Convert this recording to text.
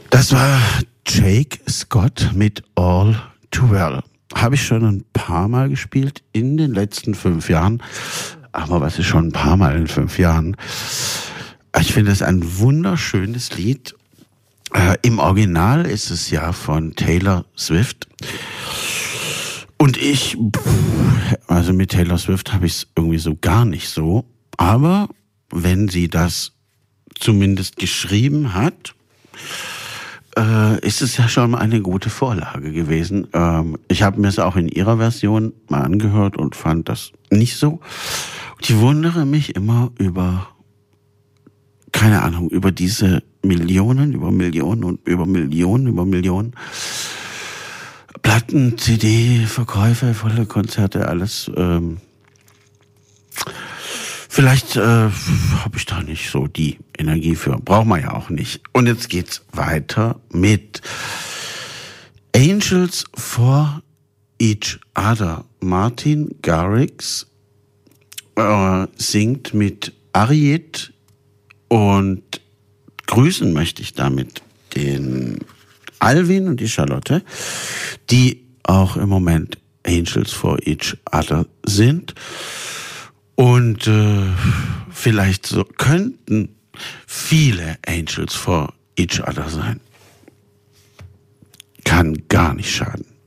Das war Jake Scott mit All Too Well. Habe ich schon ein paar Mal gespielt in den letzten 5 Jahren. Aber was ist schon ein paar Mal in 5 Jahren? Ich finde es ein wunderschönes Lied. Im Original ist es ja von Taylor Swift. Und also mit Taylor Swift habe ich es irgendwie so gar nicht so. Aber wenn sie das zumindest geschrieben hat, ist es ja schon mal eine gute Vorlage gewesen. Ich habe mir es auch in ihrer Version mal angehört und fand das nicht so. Und ich wundere mich immer über, keine Ahnung, über diese Millionen Platten, CD-Verkäufe, volle Konzerte, alles. Vielleicht habe ich da nicht so die Energie für. Braucht man ja auch nicht. Und jetzt geht's weiter mit Angels for Each Other. Martin Garrix singt mit Ariet und grüßen möchte ich damit den Alvin und die Charlotte, die auch im Moment Angels for Each Other sind. Und vielleicht so könnten viele Angels for Each Other sein. Kann gar nicht schaden.